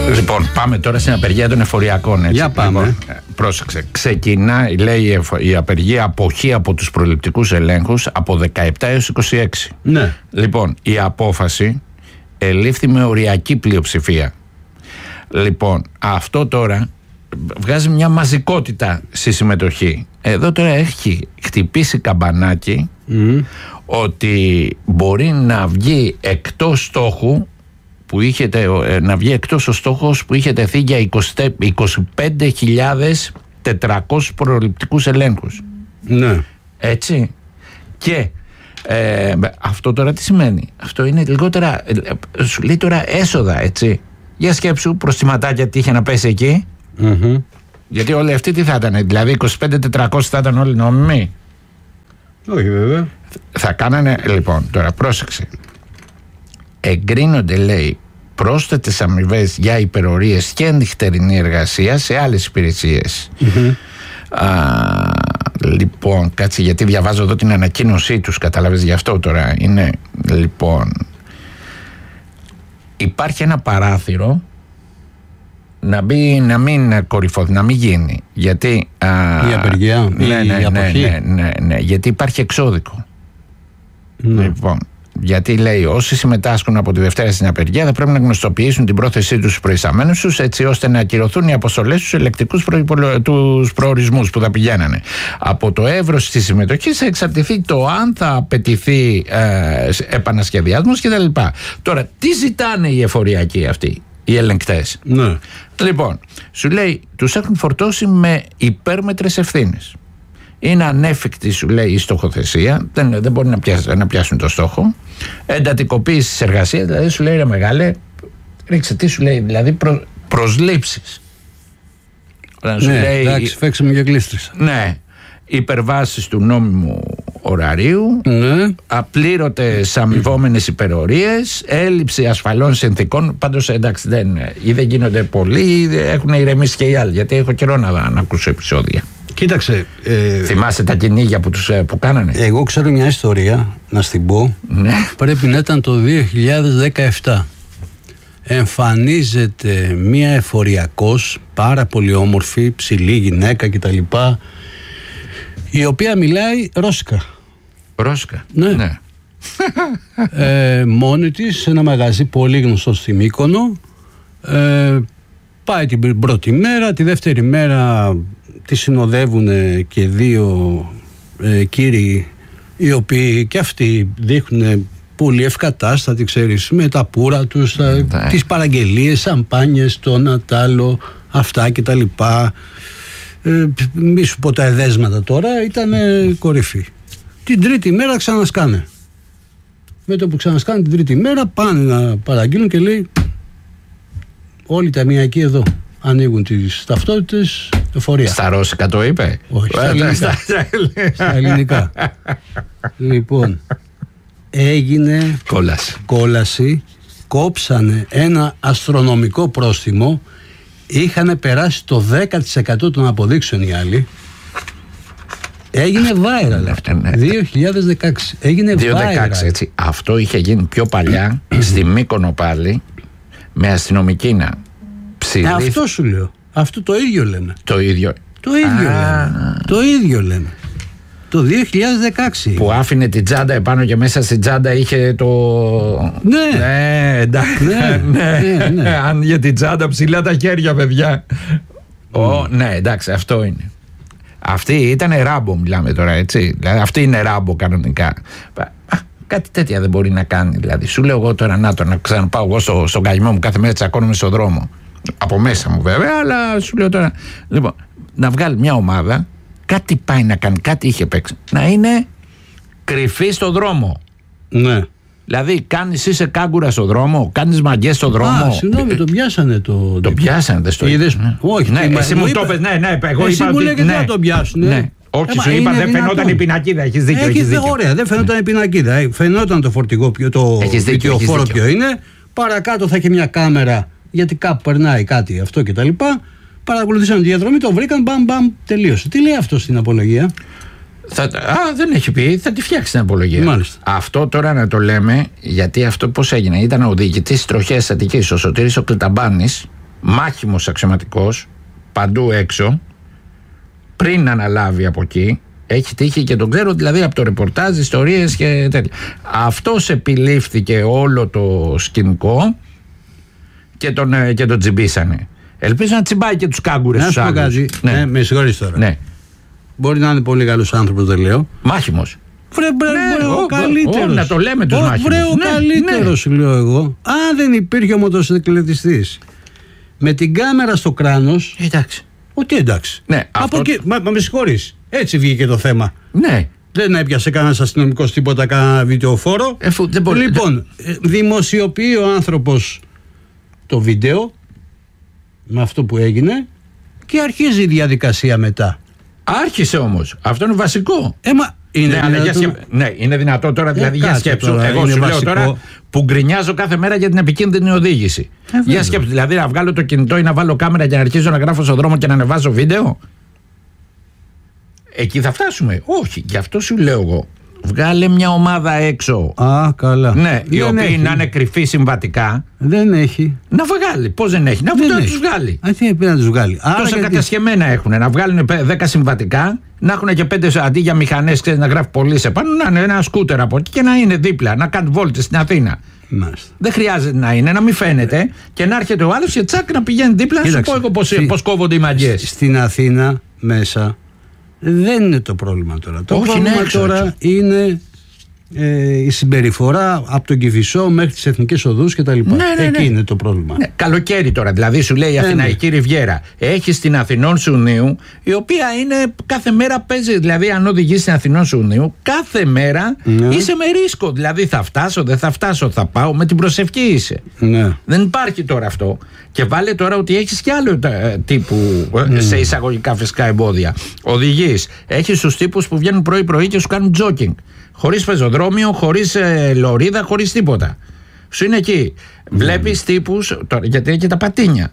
Λοιπόν, πάμε τώρα στην απεργία των εφοριακών. Έτσι. Για πάμε. Λοιπόν, πρόσεξε. Ξεκινά, λέει, η απεργία αποχή από τους προληπτικούς ελέγχους από 17 έως 26. Ναι. Λοιπόν, η απόφαση ελήφθη με οριακή πλειοψηφία. Λοιπόν, αυτό τώρα βγάζει μια μαζικότητα στη συμμετοχή. Εδώ τώρα έχει χτυπήσει καμπανάκι ότι μπορεί να βγει εκτός στόχου που είχε, να βγει εκτός ο στόχος που είχε τεθεί για 25.400 προληπτικούς ελέγχους. Ναι. Έτσι. Και αυτό τώρα τι σημαίνει? Αυτό είναι λιγότερα, σου λέει τώρα έσοδα, έτσι. Για σκέψου προστιματάκια τι είχε να πέσει εκεί. Γιατί όλοι αυτοί τι θα ήταν? Δηλαδή 25.400 θα ήταν όλοι νόμιμοι? Όχι βέβαια. Θα κάνανε, λοιπόν, τώρα πρόσεξε. Εγκρίνονται, λέει, πρόσθετες αμοιβές για υπερορίες και νυχτερινή εργασία σε άλλες υπηρεσίες. Λοιπόν, κάτσε, γιατί διαβάζω εδώ την ανακοίνωσή τους, καταλάβες, γι' αυτό τώρα είναι. Λοιπόν, υπάρχει ένα παράθυρο να μην κορυφωθεί, να μην γίνει. Γιατί η απεργία, η αποχή. Ναι, γιατί υπάρχει εξώδικο. Λοιπόν, γιατί λέει όσοι συμμετάσχουν από τη Δευτέρα στην απεργία θα πρέπει να γνωστοποιήσουν την πρόθεσή τους στους προϊσταμένους τους, έτσι ώστε να ακυρωθούν οι αποστολές στους ελεκτικούς τους προορισμούς που θα πηγαίνανε. Από το εύρος της συμμετοχής θα εξαρτηθεί το αν θα απαιτηθεί επανασχεδιασμός κτλ. Τώρα, τι ζητάνε οι εφοριακοί αυτοί, οι ελεγκτές? Ναι. Λοιπόν, σου λέει, τους έχουν φορτώσει με υπέρμετρες ευθύνες. Είναι ανέφικτη, σου λέει, η στοχοθεσία. Δεν μπορεί να πιάσουν το στόχο. Εντατικοποίηση της εργασίας, δηλαδή σου λέει, ρε μεγάλε, ρίξε τι σου λέει, δηλαδή προσλήψεις. Ναι, εντάξει, φέξαμε και κλείστρισα. Ναι, υπερβάσεις του νόμιμου ωραρίου, ναι. Απλήρωτες αμοιβόμενες υπερορίες, έλλειψη ασφαλών συνθήκων. Πάντως, εντάξει, δεν γίνονται πολλοί, έχουν ηρεμήσει και οι άλλοι, γιατί έχω καιρό να ακούσω επεισόδια. Κοίταξε. Θυμάσαι τα κυνήγια που κάνανε? Εγώ ξέρω μια ιστορία, να στην πω. Ναι. Πρέπει να ήταν το 2017. Εμφανίζεται μια εφοριακός, πάρα πολύ όμορφη, ψηλή γυναίκα κτλ, η οποία μιλάει ρώσικα. Ρώσικα? Ναι. Μόνη της σε ένα μαγαζί πολύ γνωστό στη Μύκονο. Πάει την πρώτη μέρα, τη δεύτερη μέρα τη συνοδεύουν και δύο κύριοι, οι οποίοι και αυτοί δείχνουν πολύ ευκατάστατοι, ξέρεις, με τα πουρα τους, τις παραγγελίες, σαμπάνιες, το ένα τ' άλλο, αυτά και τα λοιπά. Μη σου πω τα εδέσματα τώρα, ήταν κορυφή. Την τρίτη μέρα ξανασκάνε. Με το που ξανασκάνε την τρίτη μέρα πάνε να παραγγείλουν και λέει, όλοι τα μιακοί εδώ ανοίγουν τις ταυτότητες, εφορία. Στα ρώσικα το είπε? Όχι, στα ελληνικά. Λοιπόν, έγινε κόλαση, κόψανε ένα αστρονομικό πρόστιμο, είχαν περάσει το 10% των αποδείξεων οι άλλοι. Έγινε viral αυτό. 2016. Έγινε 2016, έτσι. Αυτό είχε γίνει πιο παλιά στη Μύκονο πάλι, με αστυνομική ψηλή. Αυτό σου λέω. Αυτό το ίδιο λένε. Το ίδιο λένε. Το 2016. Που άφηνε την τσάντα επάνω και μέσα στην τσάντα είχε το... Ναι. Εντάξει. Ναι. Αν για την τσάντα ψηλά τα χέρια, παιδιά. Ναι, εντάξει, αυτό είναι. Αυτή ήταν ράμπο, μιλάμε τώρα, έτσι. Δηλαδή, αυτή είναι ράμπο κανονικά. Κάτι τέτοια δεν μπορεί να κάνει. Δηλαδή, σου λέω εγώ τώρα να ξαναπάω εγώ στον καημό μου κάθε μέρα, τσακώνομαι στον δρόμο. Από μέσα μου βέβαια, αλλά σου λέω τώρα. Λοιπόν, να βγάλει μια ομάδα, κάτι πάει να κάνει, κάτι είχε παίξει. Να είναι κρυφή στον δρόμο. Ναι. Δηλαδή, είσαι κάγκουρα στον δρόμο, κάνεις μαγκές στον δρόμο. Συγγνώμη, το πιάσανε το. Το πιάσανε, δεν στο είδες? Όχι, ναι, εσύ μου το είπες, ναι, εγώ εσύ είπα μου ότι. λέγεται να το πιάσουν. Ναι. Όχι, σου είπα, δεν φαινόταν η πινακίδα. Έχεις δίκιο. Ωραία, δεν φαινόταν η πινακίδα. Φαινόταν το φορτηγό, το βιτιοφόρο ποιο είναι. Παρακάτω θα έχει μια κάμερα, γιατί κάπου περνάει κάτι αυτό κτλ. Παρακολουθήσαν τη διαδρομή, το βρήκαν, μπαμ, τελείωσε. Τι λέει αυτό στην απολογία? Δεν έχει πει, θα τη φτιάξει την απολογία. Μάλιστα. Αυτό τώρα να το λέμε, γιατί αυτό πώς έγινε? Ήταν ο διοικητής τροχέας Αττικής, ο Σωτήρης ο Κλεταμπάνης, μάχημος αξιωματικός, παντού έξω, πριν αναλάβει από εκεί. Έχει τύχει και τον ξέρω δηλαδή από το ρεπορτάζ, ιστορίες και τέτοια. Αυτός επιλήφθηκε όλο το σκηνικό και τον τσιμπήσανε. Ελπίζω να τσιμπάει και τους κάγκουρες τους άλλους. Ναι, με συγχωρείς τώρα. Ναι. Μπορεί να είναι πολύ καλός άνθρωπος, δεν λέω. Μάχημος. Βρε ο καλύτερος. Να το λέμε τους μάχημους. Βρε ο καλύτερος, λέω εγώ. Αν δεν υπήρχε ο μοτοσυκλετιστής με την κάμερα στο κράνος. Εντάξει. Ότι εντάξει. Ναι, από εκεί, με συγχωρείς. Έτσι βγήκε το θέμα. Ναι. Δεν έπιασε κανένας αστυνομικός τίποτα, κανένα βιντεοφόρο. Λοιπόν, δημοσιοποιεί ο άνθρωπος το βίντεο με αυτό που έγινε και αρχίζει η διαδικασία μετά. Άρχισε όμως. Αυτό είναι βασικό. Είναι δυνατό τώρα, δηλαδή για σκέψου. Τώρα, εγώ σου βασικό. λέω τώρα που γκρινιάζω κάθε μέρα για την επικίνδυνη οδήγηση. Για σκέψου, δηλαδή να βγάλω το κινητό ή να βάλω κάμερα και να αρχίζω να γράφω στον δρόμο και να ανεβάζω βίντεο. Εκεί θα φτάσουμε. Όχι, γι' αυτό σου λέω εγώ. Βγάλε μια ομάδα έξω. Α, καλά. Ναι, οι οποίοι να είναι κρυφοί συμβατικά. Δεν έχει. Να βγάλει. Πώς δεν έχει? Να τους βγάλει. Να τους βγάλει. Τόσα κατασκευμένα έχουν. Να βγάλουν 10 συμβατικά, να έχουν και 5 αντί για μηχανές, να γράφει πολύς επάνω, να είναι ένα σκούτερ από εκεί και να είναι δίπλα, να κάνουν βόλτες στην Αθήνα. Μάλιστα. Δεν χρειάζεται να είναι, να μην φαίνεται και να έρχεται ο άλλος και τσακ να πηγαίνει δίπλα. Να σου πω εγώ πώς κόβονται οι μαγιές. Στην Αθήνα μέσα δεν είναι το πρόβλημα τώρα. Το πρόβλημα τώρα είναι η συμπεριφορά από τον Κηφισό μέχρι τις εθνικές οδούς κτλ. Εκεί είναι το πρόβλημα. Ναι, καλοκαίρι τώρα, δηλαδή σου λέει η Αθηναϊκή Ριβιέρα. Έχει στην Αθηνών Σουνίου, η οποία είναι κάθε μέρα παίζει. Δηλαδή, αν οδηγείς στην Αθηνών Σουνίου, κάθε μέρα είσαι με ρίσκο. Δηλαδή, θα φτάσω, δεν θα φτάσω, θα πάω. Με την προσευχή είσαι. Δεν υπάρχει τώρα αυτό. Και βάλε τώρα ότι έχεις και άλλο τύπου σε εισαγωγικά φυσικά εμπόδια. Οδηγείς. Έχεις τους τύπους που βγαίνουν πρωί-πρωί και σου κάνουν τζόκινγκ. Χωρίς πεζοδρόμιο, χωρίς λωρίδα, χωρίς τίποτα. Σου είναι εκεί. Βλέπεις τύπους, γιατί έχει και τα πατίνια.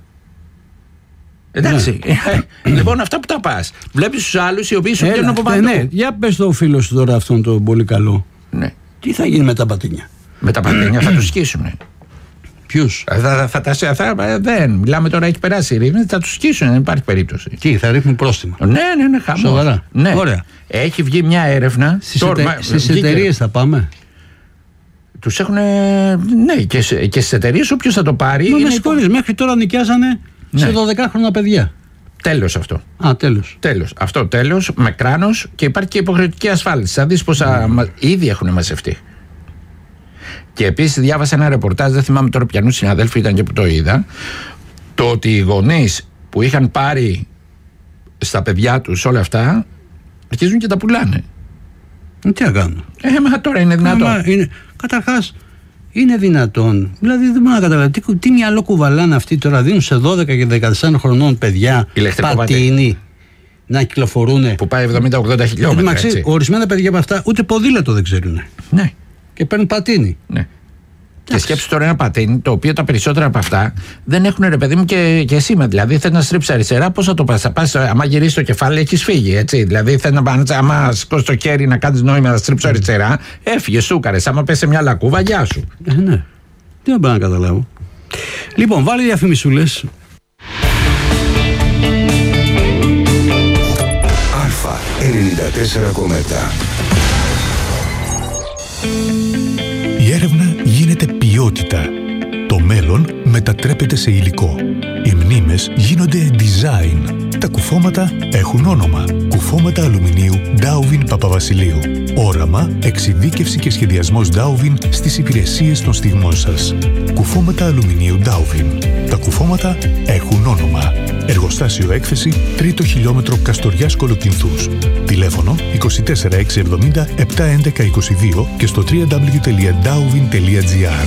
Εντάξει. Λοιπόν, αυτά που τα πας. Βλέπεις τους άλλους οι οποίοι σου βγαίνουν από παντού. Ναι, για πες το φίλο σου τώρα αυτόν τον πολύ καλό. Ναι. Τι θα γίνει με τα πατίνια? Με τα πατίνια θα τους σκίσουνε. Ποιους? Δεν. Μιλάμε τώρα, έχει περάσει η ρύθμιση, θα τους σκίσουν, δεν υπάρχει περίπτωση. Τι, θα ρίχνουν πρόστιμα? Ναι, χαμός. Σοβαρά. Ναι. Ωραία. Έχει βγει μια έρευνα. Στις εταιρείες θα πάμε. Τους έχουν. Ναι, και στις εταιρείες όποιος θα το πάρει. Μα με συγχωρείς, μέχρι τώρα νοικιάζανε σε 12χρονα παιδιά. Τέλος αυτό. Τέλος. Αυτό τέλος, με κράνος και υπάρχει και υποχρεωτική ασφάλιση. Θα δεις πόσα ήδη έχουν μαζευτεί. Και επίσης διάβασα ένα ρεπορτάζ, δεν θυμάμαι τώρα ποιανού συναδέλφοι ήταν και που το είδα, το ότι οι γονείς που είχαν πάρει στα παιδιά τους όλα αυτά αρχίζουν και τα πουλάνε. Τι να κάνουν? Μα τώρα είναι δυνατόν. Καταρχάς είναι δυνατόν. Δηλαδή δεν μπορώ να καταλάβω τι μυαλό κουβαλάνε αυτοί τώρα. Δίνουν σε 12 και 14 χρονών παιδιά πατίνι να κυκλοφορούν. Που πάει 70-80 χιλιόμετρα. Ορισμένα παιδιά από αυτά ούτε ποδήλατο δεν ξέρουν. Ναι. Και παίρνουν πατίνι. Ναι. Και σκέψου τώρα ένα πατίνι, το οποίο τα περισσότερα από αυτά δεν έχουν, ρε παιδί μου, και σήμα. Δηλαδή θες να στρίψεις αριστερά, πώς θα το πας? Θα πας, άμα γυρίσεις το κεφάλι, έχεις φύγει. Έτσι. Δηλαδή θες να πας, άμα σηκώσεις το χέρι να κάνεις νόημα να στρίψεις αριστερά, έφυγες, σούκαρες. Άμα πες σε μια λακκούβα, γεια σου. Ναι. Τι να πάω να καταλάβω. Λοιπόν, βάλει διαφημισούλες. Αλφα 94,7. Η έρευνα γίνεται ποιότητα. Το μέλλον μετατρέπεται σε υλικό. Οι μνήμες γίνονται design. Τα κουφώματα έχουν όνομα. Κουφώματα αλουμινίου Dowvin Παπαβασιλείου. Όραμα, εξειδίκευση και σχεδιασμός Dowvin στις υπηρεσίες των στιγμών σας. Κουφώματα αλουμινίου Dowvin. Τα κουφώματα έχουν όνομα. Εργοστάσιο έκθεση 3ο χιλιόμετρο Καστοριάς Κολοκυνθούς. Τηλέφωνο 24670 71122 και στο www.dowvin.gr.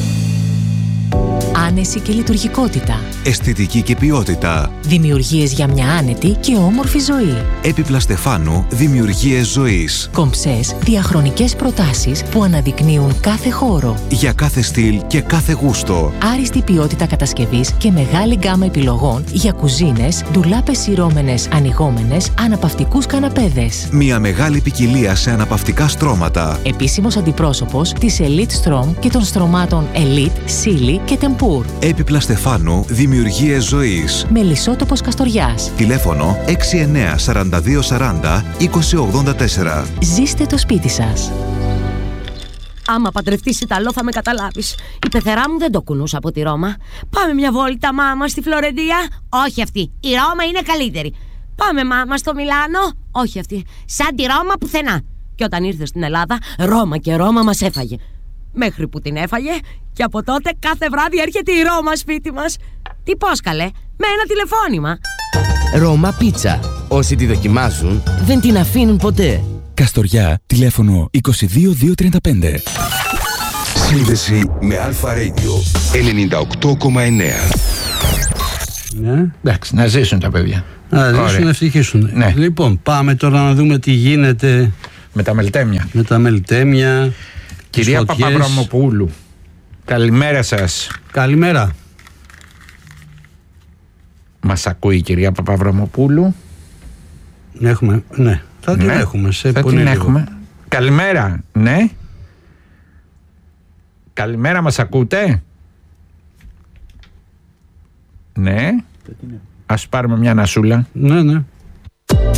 Άνεση και λειτουργικότητα. Αισθητική και ποιότητα. Δημιουργίες για μια άνετη και όμορφη ζωή. Έπιπλα Στεφάνου, δημιουργίες ζωής. Κομψές, διαχρονικές προτάσεις που αναδεικνύουν κάθε χώρο. Για κάθε στυλ και κάθε γούστο. Άριστη ποιότητα κατασκευής και μεγάλη γκάμα επιλογών για κουζίνες, ντουλάπες σειρώμενες, ανοιγόμενες, αναπαυτικούς καναπέδες. Μια μεγάλη ποικιλία σε αναπαυτικά στρώματα. Επίσημος αντιπρόσωπος της Elite Strom και των στρωμάτων Elite, Silly και Tempur. Τουρ. Έπιπλα Στεφάνου, δημιουργίες ζωής. Μελισσότοπος Καστοριάς. Τηλέφωνο 69 42 40 20 84. Ζήστε το σπίτι σας. Άμα παντρευτείς Ιταλό θα με καταλάβεις. Η πεθερά μου δεν το κουνούσα από τη Ρώμα. Πάμε μια βόλτα, μάμα, στη Φλωρεντία. Όχι αυτή. Η Ρώμα είναι καλύτερη. Πάμε, μάμα, στο Μιλάνο. Όχι αυτή. Σαν τη Ρώμα πουθενά. Και όταν ήρθε στην Ελλάδα, Ρώμα και Ρώμα μας έφαγε. Μέχρι που την έφαγε και από τότε κάθε βράδυ έρχεται η Ρώμα σπίτι μας. Τι πώς καλέ, με ένα τηλεφώνημα. Ρώμα Πίτσα. Όσοι τη δοκιμάζουν δεν την αφήνουν ποτέ. Καστοριά, τηλέφωνο 22235. Σύνδεση με Αλφα Radio 98,9. Ναι. Εντάξει, να ζήσουν τα παιδιά. Να ζήσουν, να ευτυχήσουν. Ναι. Λοιπόν, πάμε τώρα να δούμε τι γίνεται Με τα μελτέμια. με τα μελτέμια. Κυρία τις φωτιές. Παπαβραμοπούλου, καλημέρα σας. Καλημέρα. Μας ακούει η κυρία Παπαβραμοπούλου? Έχουμε, ναι. Θα την έχουμε σε θα πολύ την λίγο. έχουμε. Καλημέρα, ναι. Καλημέρα, μας ακούτε? Ναι. Ας πάρουμε μια ανασούλα. Ναι, ναι.